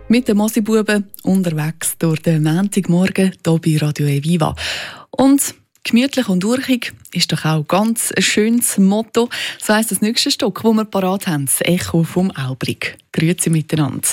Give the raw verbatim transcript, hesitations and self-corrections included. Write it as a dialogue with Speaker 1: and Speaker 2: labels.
Speaker 1: Mit den Mosi-Buben unterwegs durch den Montagmorgen hier bei Radio Eviva. Und gemütlich und urchig ist doch auch ganz ein schönes Motto. So heisst das nächste Stück, das wir parat haben, das Echo vom Aubrich. Grüezi miteinander.